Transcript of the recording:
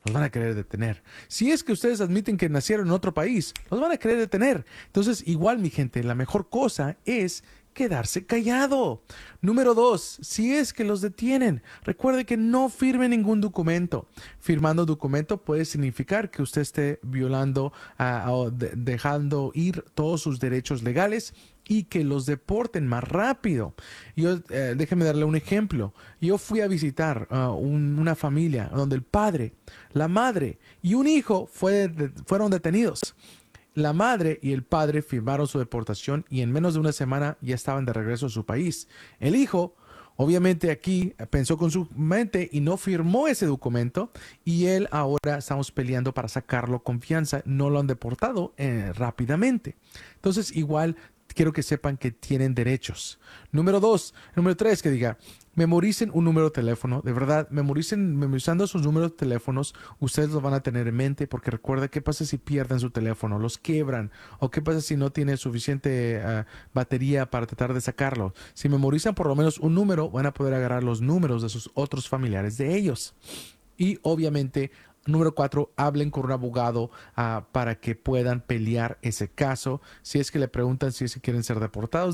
los van a querer detener. Si es que ustedes admiten que nacieron en otro país, los van a querer detener. Entonces, igual, mi gente, la mejor cosa es quedarse callado. Número dos, si es que los detienen, recuerde que no firme ningún documento. Firmando documento puede significar que usted esté violando o dejando ir todos sus derechos legales y que los deporten más rápido. Déjeme darle un ejemplo. Yo fui a visitar una familia donde el padre, la madre y un hijo fueron detenidos. La madre y el padre firmaron su deportación y en menos de una semana ya estaban de regreso a su país. El hijo, obviamente aquí pensó con su mente y no firmó ese documento y él ahora estamos peleando para sacarlo con fianza. No lo han deportado rápidamente. Entonces igual quiero que sepan que tienen derechos. Número dos, número tres, que diga, memoricen un número de teléfono, de verdad, memorizando sus números de teléfonos, ustedes los van a tener en mente porque recuerda qué pasa si pierden su teléfono, los quebran o qué pasa si no tiene suficiente batería para tratar de sacarlo. Si memorizan por lo menos un número, van a poder agarrar los números de sus otros familiares de ellos. Y obviamente, número cuatro, hablen con un abogado para que puedan pelear ese caso. Si es que le preguntan si es que quieren ser deportados,